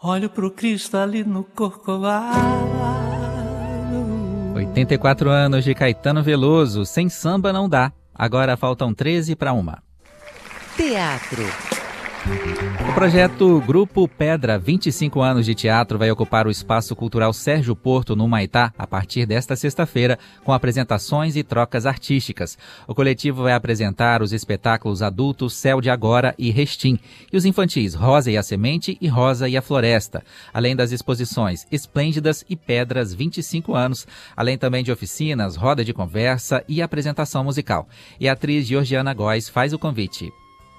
Olho pro cristalino Corcovado. 84 anos de Caetano Veloso, sem samba não dá. Agora faltam 13 para 1. Teatro. O projeto Grupo Pedra 25 anos de teatro vai ocupar o Espaço Cultural Sérgio Porto, no Humaitá, a partir desta sexta-feira, com apresentações e trocas artísticas. O coletivo vai apresentar os espetáculos adultos Céu de Agora e Restim, e os infantis Rosa e a Semente e Rosa e a Floresta, além das exposições Esplêndidas e Pedras 25 anos, além também de oficinas, roda de conversa e apresentação musical. E a atriz Georgiana Góes faz o convite.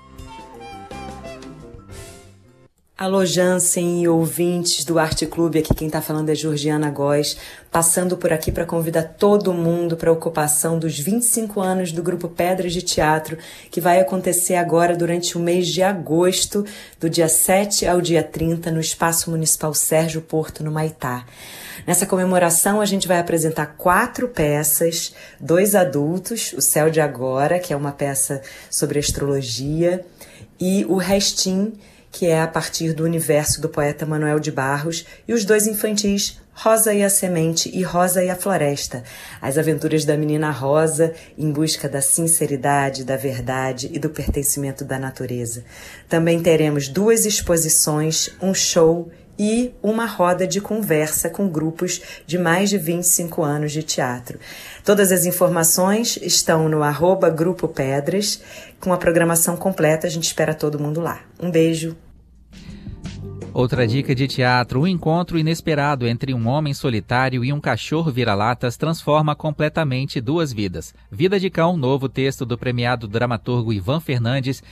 Alô, Jansen e ouvintes do Arte Clube, aqui quem está falando é Georgiana Góes, passando por aqui para convidar todo mundo para a ocupação dos 25 anos do Grupo Pedras de Teatro, que vai acontecer agora durante o mês de agosto, do dia 7 ao dia 30, no Espaço Municipal Sérgio Porto, no Humaitá. Nessa comemoração, a gente vai apresentar 4 peças, 2 adultos, o Céu de Agora, que é uma peça sobre astrologia, e o Restim, que é a partir do universo do poeta Manuel de Barros, e os 2 infantis, Rosa e a Semente e Rosa e a Floresta, as aventuras da menina Rosa em busca da sinceridade, da verdade e do pertencimento da natureza. Também teremos 2 exposições, um show e uma roda de conversa com grupos de mais de 25 anos de teatro. Todas as informações estão no @Grupo Pedras, com a programação completa. A gente espera todo mundo lá. Um beijo. Outra dica de teatro: o encontro inesperado entre um homem solitário e um cachorro vira-latas transforma completamente 2 vidas. Vida de Cão, novo texto do premiado dramaturgo Ivan Fernandes,